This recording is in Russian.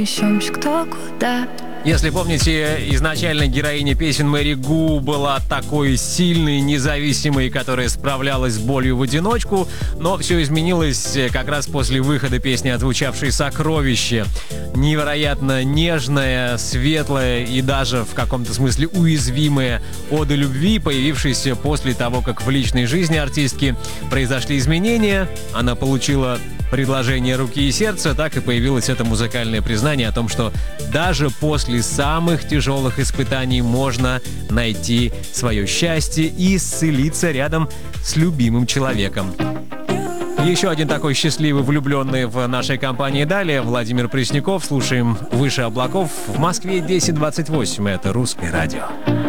Несемся кто куда. Если помните, изначально героиня песен Мэри Гу была такой сильной, независимой, которая справлялась с болью в одиночку, но все изменилось как раз после выхода песни, отзвучавшей «Сокровище». Невероятно нежная, светлая и даже в каком-то смысле уязвимая ода любви, появившаяся после того, как в личной жизни артистки произошли изменения. Она получила предложение руки и сердца, так и появилось это музыкальное признание о том, что даже после самых тяжелых испытаний можно найти свое счастье и исцелиться рядом с любимым человеком. Еще один такой счастливый влюбленный в нашей компании далее. Владимир Пресняков. Слушаем «Выше облаков». В Москве 10:28. Это «Русское радио».